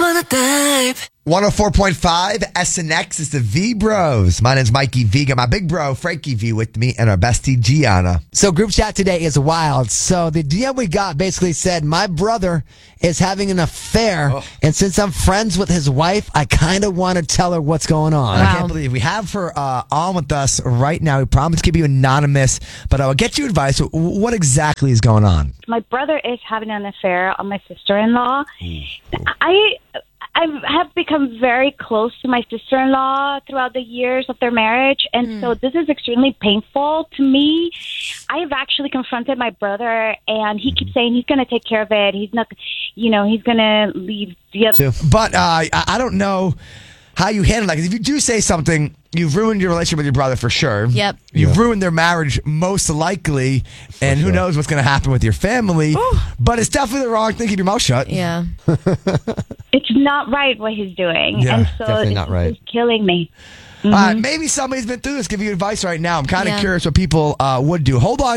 wanna dive. 104.5 SNX is the V Bros. My name's Mikey V. Got my big bro, Frankie V, with me, and our bestie, Gianna. So group chat today is wild. So the DM we got basically said, my brother is having an affair, and since I'm friends with his wife, I kind of want to tell her what's going on. I can't believe we have her on with us right now. We promise to keep you anonymous, but I'll get you advice. What exactly is going on? My brother is having an affair on my sister-in-law. I have become very close to my sister-in-law throughout the years of their marriage, and so this is extremely painful to me. I have actually confronted my brother, and he keeps saying he's going to take care of it. He's not, he's going to leave the other. But I don't know how you handle that, because if you do say something, you've ruined your relationship with your brother for sure. Yep. You've ruined their marriage most likely, and who knows what's going to happen with your family. But it's definitely the wrong thing. Keep your mouth shut. Yeah. It's not right what he's doing, Yeah, and so definitely not right. it's killing me. Maybe somebody's been through this. Give you advice right now. I'm kind of Yeah. curious what people would do. Hold on.